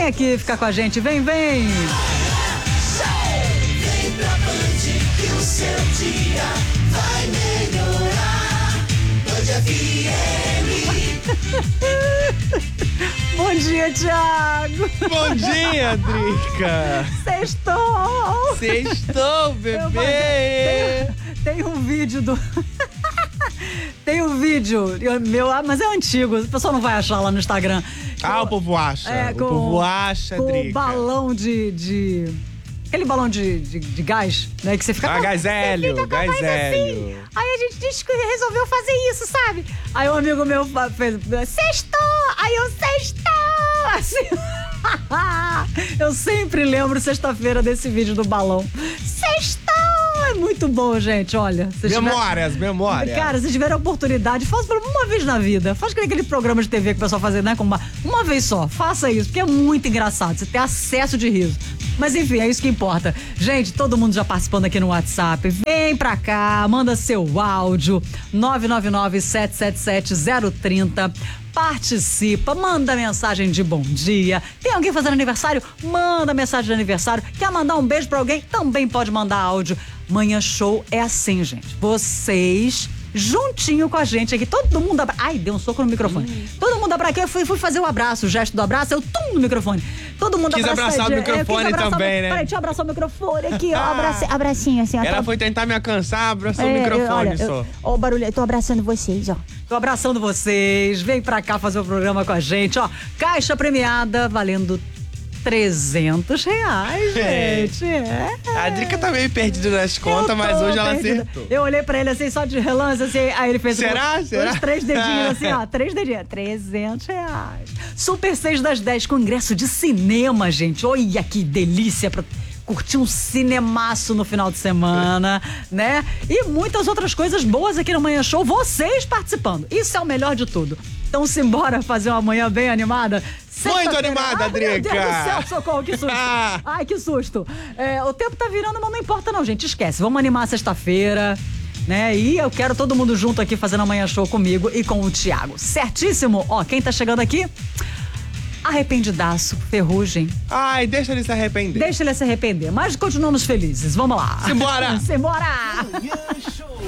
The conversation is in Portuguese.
aqui ficar com a gente. Vem, vem. Vem pra Band que o seu dia vai melhorar. Band FM. Bom dia, Thiago. Bom dia, Drica. Sextou. Sextou, bebê. Tem um vídeo do... Tem um vídeo meu, mas é antigo, o pessoal não vai achar lá no Instagram. O povo acha. É, o povo acha, com Drica. o balão de... Aquele balão de gás, né? Que você fica... Gás hélio, Você fica com a gás voz hélio. assim. Aí a gente resolveu fazer isso, sabe? Aí um amigo meu fez... Sextou! Aí eu sextou! Assim... Eu sempre lembro sexta-feira desse vídeo do balão. Sextou! É muito bom, gente, olha. Memórias. Cara, se tiver a oportunidade, faça uma vez na vida. Faz aquele programa de TV que o pessoal faz, né? Uma vez só. Faça isso, porque é muito engraçado. Você tem acesso de riso. Mas enfim, é isso que importa. Gente, todo mundo já participando aqui no WhatsApp. Vem pra cá, manda seu áudio. 999-777-030. Participa, manda mensagem de bom dia. Tem alguém fazendo aniversário? Manda mensagem de aniversário. Quer mandar um beijo pra alguém? Também pode mandar áudio. Manhã Show é assim, gente. Vocês juntinho com a gente aqui. Todo mundo... Ai, deu um soco no microfone. Todo mundo abraçou. Eu fui fazer o abraço, o gesto do abraço. Eu no microfone. Todo mundo Quis abraçar o microfone também, né? Peraí, deixa eu abraçar o microfone aqui, ó. Abracinho assim, ó. Ela foi tentar me alcançar, abraçou o microfone só. Ó o barulho, eu tô abraçando vocês, ó. Tô abraçando vocês. Vem pra cá fazer o programa com a gente, ó. Caixa premiada valendo R$300, gente. A Drica tá meio perdida nas contas, mas hoje ela acertou. Eu olhei pra ele assim, só de relance, assim, aí ele fez... Será? Os 3 dedinhos assim, ó, 3 dedinhos. R$300. Super 6 das 10 com ingresso de cinema, gente. Olha que delícia pra curtir um cinemaço no final de semana, né? E muitas outras coisas boas aqui no Manhã Show, vocês participando. Isso é o melhor de tudo. Então, simbora fazer uma manhã bem animada. Muito animada, Drica. Meu Deus do céu, socorro, que susto. Ai, que susto. O tempo tá virando, mas não importa não, gente. Esquece, vamos animar sexta-feira, né? E eu quero todo mundo junto aqui fazendo a Manhã Show comigo e com o Thiago. Certíssimo? Ó, quem tá chegando aqui... Arrependidaço, Ferrugem. Ai, deixa ele se arrepender. Deixa ele se arrepender, mas continuamos felizes. Vamos lá. Simbora! Simbora!